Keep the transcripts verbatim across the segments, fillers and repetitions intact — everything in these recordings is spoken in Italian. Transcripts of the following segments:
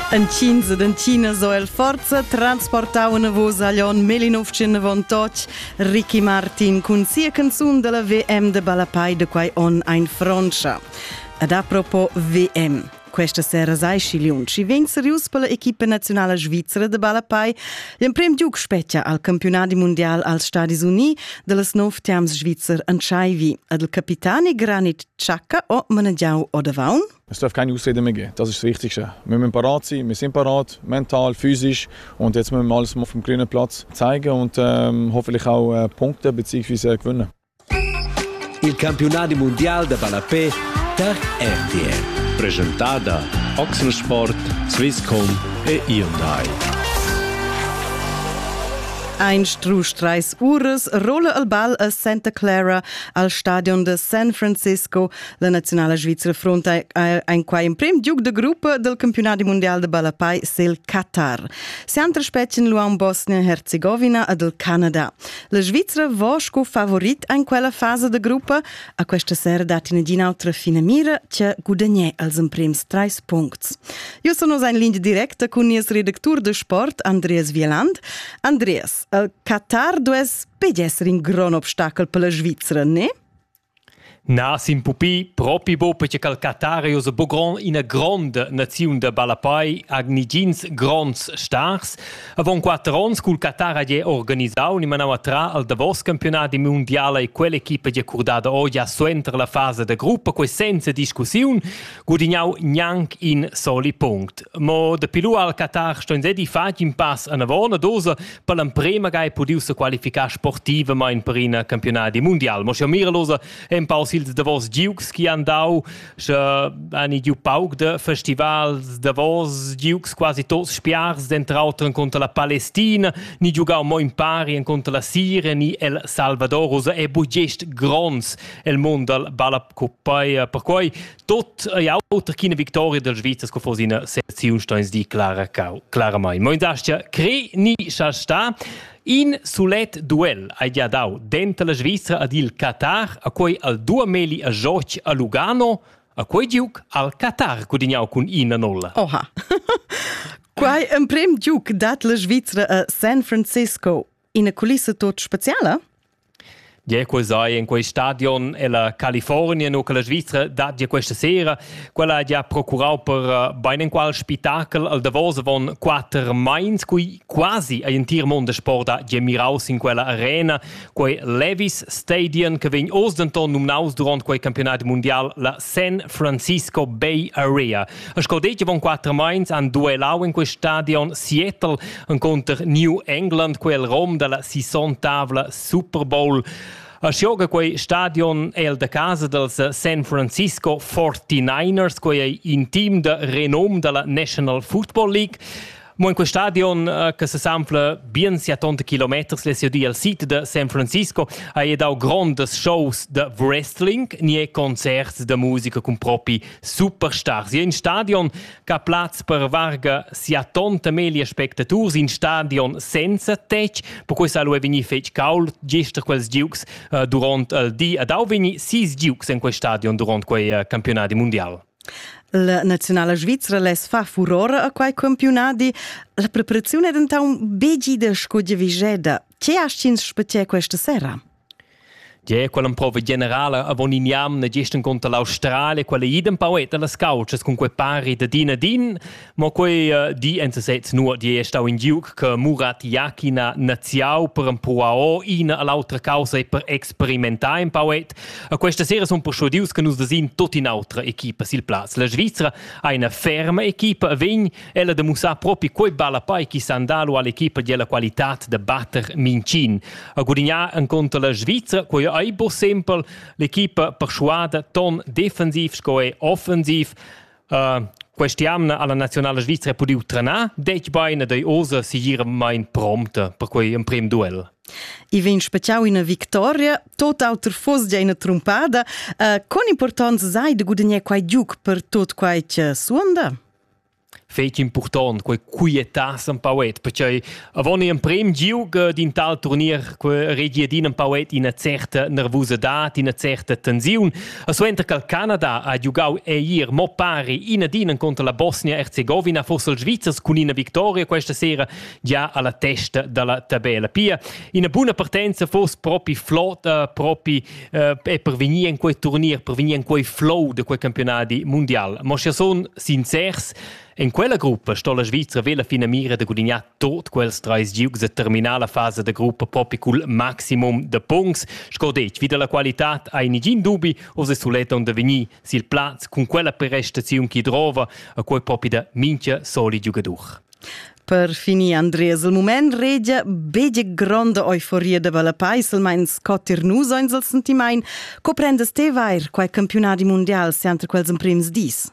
In cinza d'Encina so el forza transportau una voz a Lion millinovecentonovantotg Ricky Martin cun sia canzun della V M de Balapai de quai on ein Francia. Ad apropos V M. Questa sera sai Scigliun ci vegn serius per l'equipa nazionale svizzera de Balapai l'en prem giug specchia al campionati mondial als Stadis Uni de las nov tiams svizzer an Scheivi. Ad il Capitani Granit Xhaka o Managgiau Odavaun. Es darf keine Ausrede mehr geben, das ist das Wichtigste. Wir müssen parat sein, wir sind parat, mental, physisch und jetzt müssen wir alles auf dem grünen Platz zeigen und ähm, hoffentlich auch äh, Punkte bzw. gewinnen. Il campionato mondiale de Balapai der R T L. Presentada Oxensport, Swisscom e Hyundai. Ein Strustreis Ures rolla al ball a Santa Clara al stadion de San Francisco. La nazionale svizzera fronta ein quai in prim giug de gruppa del campionati mondial de Balapai sel Qatar. Si antra specien luan Bosnia e Herzegovina ed el Canada. La Svizzera vosco favorit in quella fase de gruppa. A questa sera dati ne din altra fina mira che gudagne als in prims treis punkts. Io sono sein linea directa con nies redaktur de sport Andreas Wieland. Andreas, il Qatar dues pedi essere un gran obstacle per la Svizzera, ne? Na, sin pupi propi bo perché il Qatar è una gran in una grande nazione de Balapai ag ni gins grans stars. Avon quattro ans col Qatar ha organizzau ni manau tra al Davos campionati mondiale e quell'equipa di accordata oggi a suentra la fase de gruppa que senza discussione gudignau gnanc in soli punct. Mo de pilu al Qatar sto in di fagi in pass a navona dosa per l'emprema gai podiusa qualificar sportiva ma in perina campionati mondial. Mo scha mira losa en paus ils Davos Giugs qui andau scha ani giu paug de festivals Davos Giugs quasi tots spiars d'entre autres contra la Palestina ni giugau mo in pari contra la Siria ni El Salvador usa e bugest grons el mond del Balapai per cui tot e autre china victoria del Svizzera sco fos in seziun stoins di clara clara mai mo in dastia cre ni scha sta. In sulet duel ai già dau dentro la Svizzera ad il Qatar a cui al due meli a gioc a Lugano a cui giug al Qatar cudignau con in a nulla. Oha. Quai un prem giug dat la Svizzera a San Francisco in a culissa tot speciala? Ja, cos'è in quel stadion e la California, no che la Svizzera da già questa sera, quella ha già procurato per uh, bene in qual spettacolo al Davos von quattro Mainz, cui quasi a intir mondo sport ha già miraus in quella arena, quel Levi's Stadium che venne osdenton numnaus durante quel campionato mondiale la San Francisco Bay Area. A scodeggia von quattro Mainz han duellau in quel stadion Seattle contro New England, quel Rom della sessantavla Super Bowl. A scioga quei stadion è il da casa dels San Francisco forty-niners, quei è in team de renom della National Football League. Mo in quel stadion uh, che si sanfla bien settanta chilometri le si al sito de San Francisco ha dau grandes shows de wrestling nie concerts de musica con propi superstars. In stadion che ha plaz per varga settanta mila spectatori in stadion senza tech, per cui sa lo è veni fec caul gester quels giugs uh, durant il di ad au veni sis giugs in quel stadion durant quei uh, campionati mondial. La nazionale svizzera les fa furore a quei campionati. La preparazione è un begi de scoglia vigeda. Che ascins specie questa sera? Ja, quella prova generale avon iniam na gesten contra l'Australia, quella idem pauet las couches con quei pari de din a din, ma quei uh, di entsets nur die stau in giug che Murat Yakin naziau per un puao in l'altra causa e per experimentar in pauet. A questa sera son per sciodius che nus desin tot in altra equipa sil plaz. La Svizzera ha una ferma equipa a vegn, ella de musa propi quei Balapai chi s'andalo all'equipa di la qualità de batter mincin. A gudignar en contra la Svizzera, quei ai bo simple l'equipa persuada ton defensiv scoe offensiv. Uh, Quest'anno alla nazionale svizzera podiu trenà, dec baina dei osa si gira mai prompta per quei un prim duel. I vin speciau in victoria, tot auter fos già in trompada, uh, con importanza sai de gudagne quai giug per tot quai che suonda? fece important, quei quietas un pauet, perché avon in prim giug din tal turnier que regia din un pauet in una certa nervosità, in una certa tensione. A so entra che il Canada ha giugau e ier mo pari in din contro la Bosnia-Herzegovina, forse il Svizzers con una vittoria questa sera già alla testa della tabella. Pia in una buona partenza forse proprio flotta, proprio eh, per venire in quel turnier, per venire in quel flow di quei campionati mondiali. Ma se sono sincers, in quella gruppa sto la Svizzera vela fina mira de gudignar tot quels trais giugs a terminare la fase de gruppa proprio col maximum de punts. Scodec, vida la qualità hai nigin dubi o se suleta un de venir sil plaz con quella prestazione che trova a quei proprio da mincha soli giugador. Per finire, Andreas, il moment regia bege grande euforia de Vala Pais, almens cotir nus oins al sentimain, co prendes te vair quai campionati mondial se entre quels en prims dis?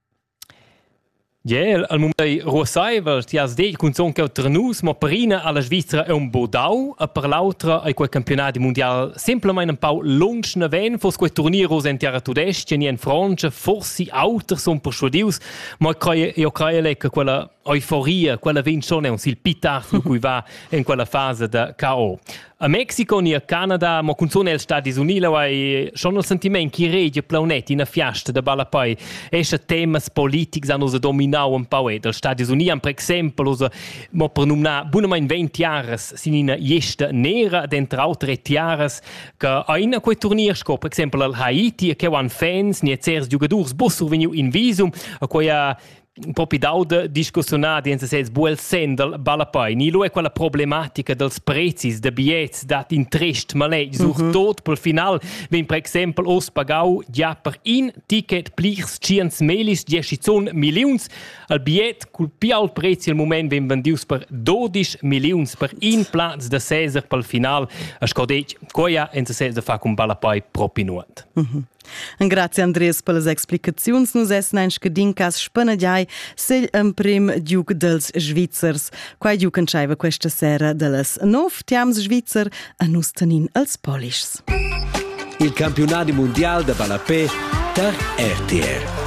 Ja, al moment dei Rossaivel, ti has detto con son che trenus, ma per ina alla Svizzera è un bodau, e per l'altra è quel campionato mondiale semplicemente un po' lunch ne ven, forse quel turniero in terra tudestia, in Francia, forse altri sono persuadius, ma io credo che quella euforia, quella vincione è un sil pitardo cui va in quella fase da K O. A Mexico e a Canada, ma con son els Stati Uniti, hai schon il sentimento che regia planet in a fiasta da Balapai, esce temas politici hanno dominau un po'. Gli Stati Uniti, per esempio, ma per nominare buonamente venti anni, sono in gesta nera, dentro altre tiare, che a in quei turnier, per esempio, al Haiti, che hanno fans, ne certi giocatori, bossur veniu in visum, a cui ha proprio dauda discussionati in se buel sen del Balapai. Ni lo è quella problematica dels prezzi de biglietti dat in trist malè sur mm-hmm. tot per final wenn per esempio os pagau già per in ticket plirs ciens melis diecizon milions al bigliet col più prezzi al moment wenn vendius per dodici milions per in plaz de Cesar per final a scodec coia in se de fa con Balapai proprio nuot. Mm-hmm. Grazie Andreas per le explicazioni. Nus essen ein scadincas spanadiai sil en prim giug dels Svizzers. Quai giug enscheiva questa sera delles nov tiams Svizzer a nus tenin als Polischs. Il campionato mondiale de Balapé per R T R.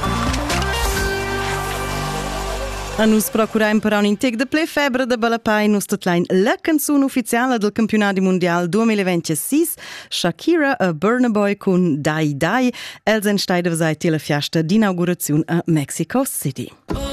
A nus procuraim per un integ de ple febre de Balapai nus tutlain la canzone ufficiale del campionato mondiale duemilaventisei, Shakira a Burna Boy con Dai Dai, els ensteide vsai la fiesta d'inaugurazione a Mexico City.